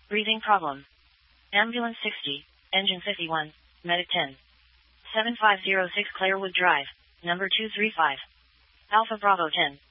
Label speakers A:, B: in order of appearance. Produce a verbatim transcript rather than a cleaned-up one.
A: Breathing problem. Ambulance sixty, Engine fifty-one, Medic ten. seven five zero six Clairwood Drive, number two three five. Alpha Bravo ten.